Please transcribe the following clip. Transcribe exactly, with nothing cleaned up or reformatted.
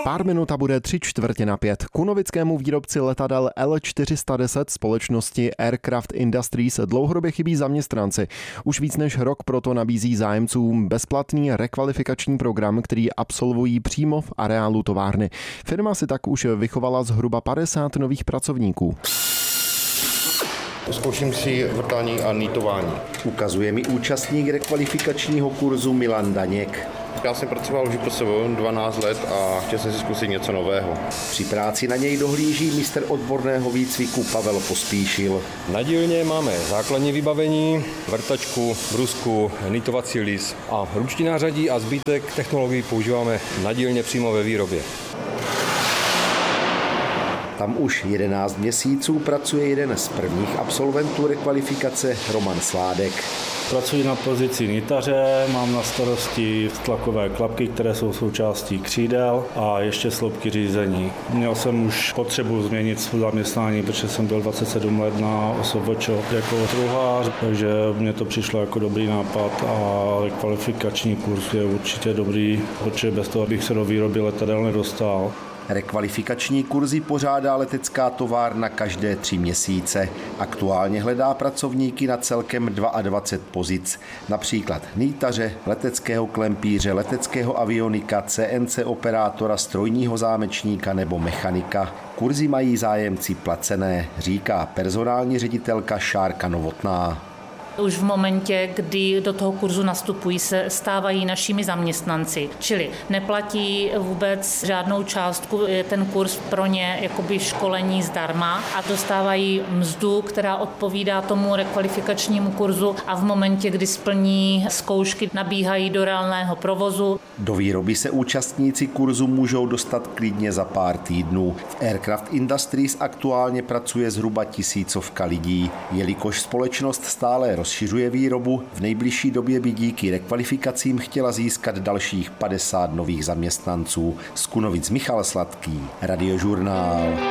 Pár minut a bude tři čtvrtě na pět. Kunovickému výrobci letadel L čtyři sta deset společnosti Aircraft Industries dlouhodobě chybí zaměstnanci. Už víc než rok proto nabízí zájemcům bezplatný rekvalifikační program, který absolvují přímo v areálu továrny. Firma si tak už vychovala zhruba padesát nových pracovníků. Zkouším si vrtání a nýtování. Ukazuje mi účastník rekvalifikačního kurzu Milan Daněk. Já jsem pracoval už po sebou dvanáct let a chtěl jsem si zkusit něco nového. Při práci na něj dohlíží mistr odborného výcviku Pavel Pospíšil. Na dílně máme základní vybavení, vrtačku, brusku, nýtovací lis a ruční nářadí a zbytek technologií používáme na dílně přímo ve výrobě. Tam už jedenáct měsíců pracuje jeden z prvních absolventů rekvalifikace, Roman Sládek. Pracuji na pozici nitaře, mám na starosti tlakové klapky, které jsou součástí křídel a ještě sloupky řízení. Měl jsem už potřebu změnit své zaměstnání, protože jsem byl dvacet sedm let na O S V Č jako truhlář, takže mně to přišlo jako dobrý nápad a rekvalifikační kurz je určitě dobrý, protože bez toho bych se do výroby letadel nedostal. Rekvalifikační kurzy pořádá letecká továrna každé tři měsíce. Aktuálně hledá pracovníky na celkem dvacet dva pozic, například nýtaře, leteckého klempíře, leteckého avionika, C N C operátora, strojního zámečníka nebo mechanika. Kurzy mají zájemci placené, říká personální ředitelka Šárka Novotná. Už v momentě, kdy do toho kurzu nastupují, se stávají našimi zaměstnanci. Čili neplatí vůbec žádnou částku, je ten kurz pro ně jakoby školení zdarma a dostávají mzdu, která odpovídá tomu rekvalifikačnímu kurzu a v momentě, kdy splní zkoušky, nabíhají do reálného provozu. Do výroby se účastníci kurzu můžou dostat klidně za pár týdnů. V Aircraft Industries aktuálně pracuje zhruba tisícovka lidí. Jelikož společnost stále rozšiřuje výrobu, v nejbližší době by díky rekvalifikacím chtěla získat dalších padesát nových zaměstnanců. Z Kunovic Michal Sladký, Radiožurnál.